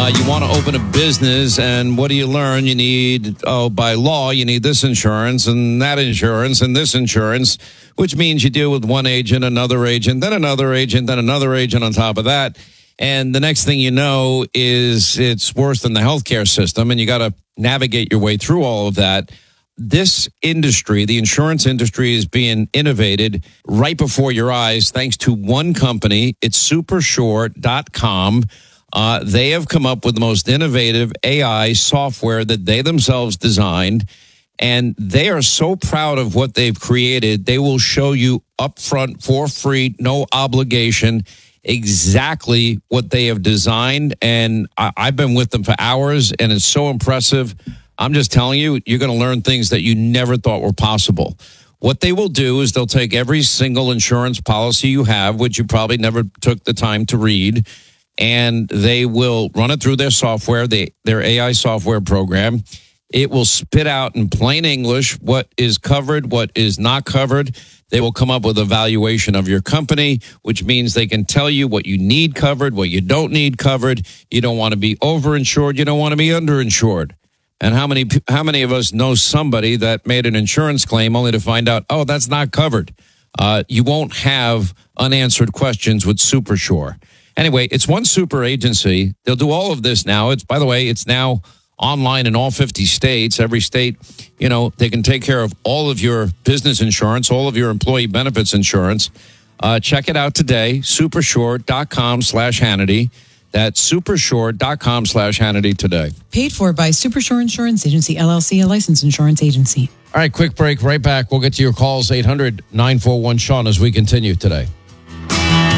You want to open a business, and what do you learn? You need, by law, you need this insurance and that insurance and this insurance, which means you deal with one agent, another agent, then another agent, then another agent on top of that. And the next thing you know is it's worse than the healthcare system, and you got to navigate your way through all of that. This industry, the insurance industry, is being innovated right before your eyes thanks to one company. It's Supersure.com. They have come up with the most innovative AI software that they themselves designed, and they are so proud of what they've created. They will show you upfront for free, no obligation, exactly what they have designed. And I've been with them for hours, and it's so impressive. I'm just telling you, you're going to learn things that you never thought were possible. What they will do is they'll take every single insurance policy you have, which you probably never took the time to read, and they will run it through their software, their AI software program. It will spit out in plain English what is covered, what is not covered. They will come up with a valuation of your company, which means they can tell you what you need covered, what you don't need covered. You don't want to be overinsured. You don't want to be underinsured. And how many of us know somebody that made an insurance claim only to find out, oh, that's not covered? You won't have unanswered questions with Supersure. Anyway, it's one super agency. They'll do all of this now. By the way, it's now online in all 50 states. Every state, they can take care of all of your business insurance, all of your employee benefits insurance. Check it out today, Supersure.com/Hannity. That's Supersure.com/Hannity today. Paid for by Supersure Insurance Agency, LLC, a licensed insurance agency. All right, quick break. Right back. We'll get to your calls, 800-941-SEAN, as we continue today.